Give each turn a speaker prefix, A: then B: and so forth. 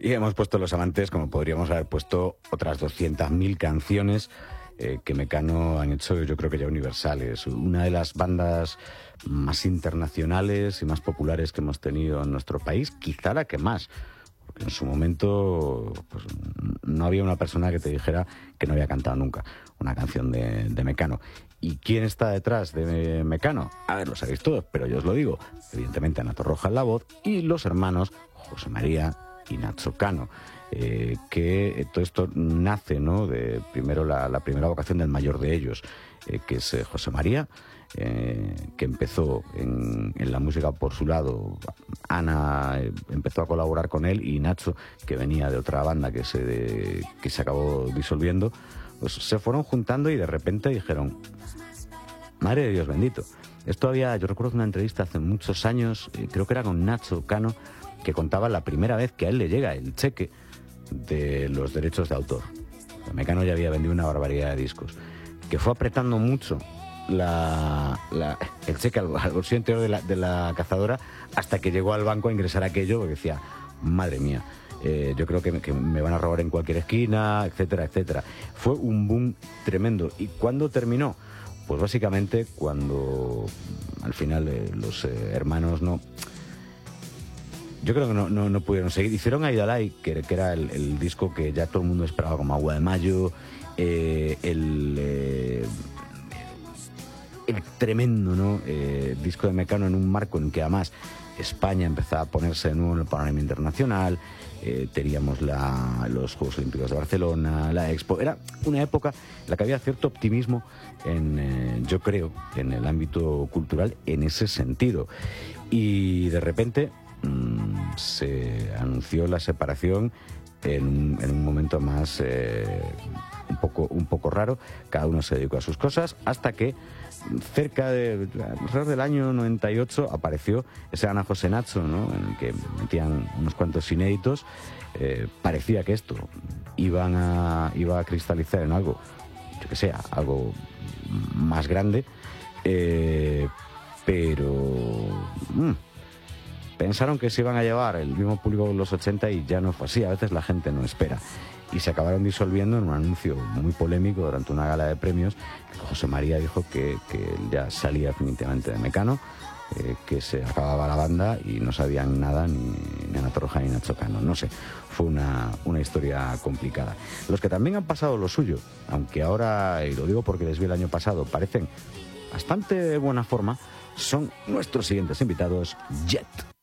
A: Y hemos puesto Los Amantes, como podríamos haber puesto otras 200.000 canciones que Mecano han hecho, yo creo que ya universales. Una de las bandas más internacionales y más populares que hemos tenido en nuestro país, quizá la que más. Porque en su momento pues, no había una persona que te dijera que no había cantado nunca una canción de Mecano. ¿Y quién está detrás de Mecano? A ver, lo sabéis todos, pero yo os lo digo. Evidentemente Ana Torroja en la voz y los hermanos José María y Nacho Cano. Que todo esto nace, ¿no?, de primero la primera vocación del mayor de ellos, que es José María, que empezó en la música por su lado. Ana empezó a colaborar con él, y Nacho, que venía de otra banda que se acabó disolviendo, pues se fueron juntando y de repente dijeron: madre de Dios bendito. Yo recuerdo una entrevista hace muchos años, creo que era con Nacho Cano, que contaba la primera vez que a él le llega el cheque de los derechos de autor. Mecano ya había vendido una barbaridad de discos, que fue apretando mucho el cheque al bolsillo interior de la cazadora, hasta que llegó al banco a ingresar aquello, porque decía: madre mía, yo creo que me van a robar en cualquier esquina, etcétera, etcétera. Fue un boom tremendo. ¿Y cuándo terminó? Pues básicamente cuando al final los hermanos yo creo que no pudieron seguir. Hicieron Aidalay, que era el disco que ya todo el mundo esperaba como agua de mayo, el tremendo, ¿no?, disco de Mecano, en un marco en que además España empezaba a ponerse de nuevo en el panorama internacional. Teníamos los Juegos Olímpicos de Barcelona, la Expo. Era una época en la que había cierto optimismo, yo creo, en el ámbito cultural en ese sentido. Y de repente se anunció la separación en un momento más un poco raro. Cada uno se dedicó a sus cosas, hasta que alrededor del año 98 apareció ese Ana José Nacho, ¿no?, en el que metían unos cuantos inéditos. Parecía que esto iba a cristalizar en algo, yo que sé, algo más grande, pero pensaron que se iban a llevar el mismo público de los 80 y ya no fue así. A veces la gente no espera. Y se acabaron disolviendo en un anuncio muy polémico durante una gala de premios. José María dijo que ya salía definitivamente de Mecano, que se acababa la banda y no sabían nada ni Ana Torroja ni Nacho Cano. No sé, fue una historia complicada. Los que también han pasado lo suyo, aunque ahora, y lo digo porque les vi el año pasado, parecen bastante buena forma, son nuestros siguientes invitados, Jet.